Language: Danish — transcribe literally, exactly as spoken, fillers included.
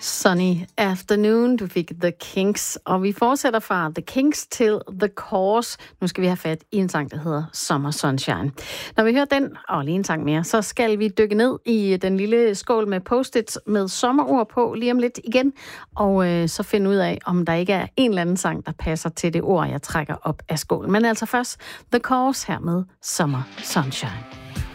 Sunny Afternoon, du fik The Kinks, og vi fortsætter fra The Kinks til The Course. Nu skal vi have fat i en sang, der hedder Summer Sunshine. Når vi hører den, og lige en sang mere, så skal vi dykke ned i den lille skål med post-its med sommerord på lige om lidt igen, og øh, så finde ud af, om der ikke er en eller anden sang, der passer til det ord, jeg trækker op af skålen. Men altså først The Course her med Summer Sunshine.